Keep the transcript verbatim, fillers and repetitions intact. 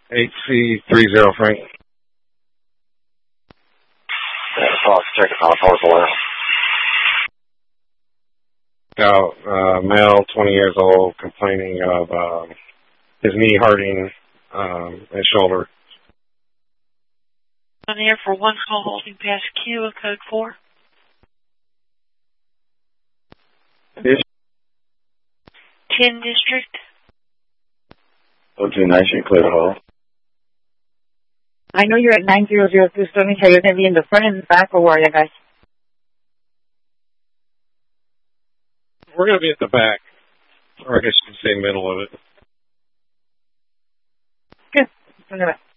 eight C three zero Frank. Yeah, Fox, check it out. Powerful Out, uh, male, twenty years old, complaining of um, his knee hurting, um, and shoulder. On air for one call holding past Q of code four. Yes. ten District. O two nine, should clear the hall. I know you're at nine zero zero two, so let me tell you, you're going to be in the front and the back, or where are you guys? We're going to be at the back, or I guess you could say middle of it. Good. Look at that.